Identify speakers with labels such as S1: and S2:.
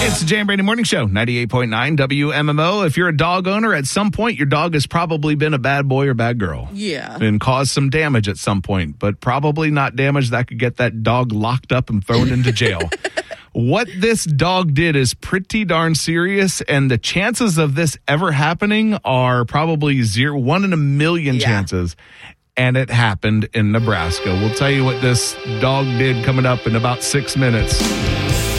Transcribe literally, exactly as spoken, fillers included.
S1: It's the Jay and Brady Morning Show, ninety-eight point nine W M M O. If you're a dog owner, at some point, your dog has probably been a bad boy or bad girl.
S2: Yeah.
S1: And caused some damage at some point, but probably not damage that could get that dog locked up and thrown into jail. What this dog did is pretty darn serious, and the chances of this ever happening are probably zero, one in a million
S2: Yeah.
S1: chances. And it happened in Nebraska. We'll tell you what this dog did coming up in about six minutes.